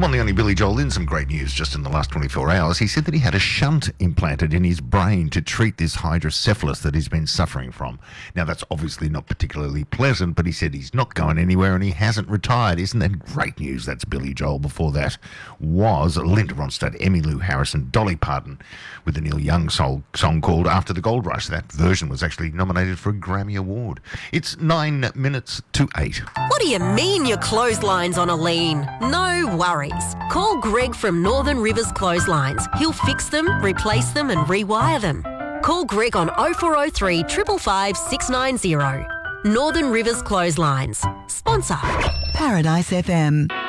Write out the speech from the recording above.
one and only Billy Joel in some great news just in the last 24 hours. He said that he had a shunt implanted in his brain to treat this hydrocephalus that he's been suffering from. Now, that's obviously not particularly pleasant, but he said he's not going anywhere and he hasn't retired. Isn't that great news? That's Billy Joel. Before that was Linda Ronstadt, Emmylou Harrison, Dolly Parton with the Neil Young song called After the Gold Rush. That version was actually nominated for a Grammy Award. It's 9 minutes to 8. What do you mean your clothesline's on a lean? No worries. Call Greg from Northern Rivers Clotheslines. He'll fix them, replace them and rewire them. Call Greg on 0403 555 690. Northern Rivers Clotheslines. Sponsor. Paradise FM.